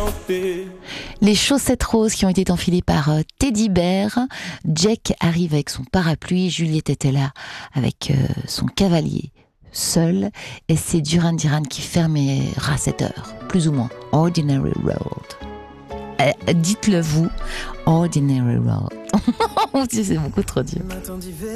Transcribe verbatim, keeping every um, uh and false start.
Les chaussettes roses qui ont été enfilées par euh, Teddy Bear. Jack arrive avec son parapluie. Juliette était là avec euh, son cavalier seul. Et c'est Duran Duran qui fermera cette heure, plus ou moins. Ordinary Road. Euh, dites-le vous. Ordinary Road. C'est beaucoup trop dur.